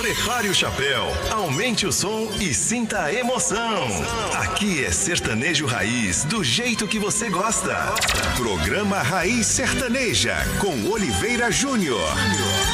Prepare o chapéu, aumente o som e sinta a emoção. Aqui é Sertanejo Raiz, do jeito que você gosta. Programa Raiz Sertaneja, com Oliveira Júnior.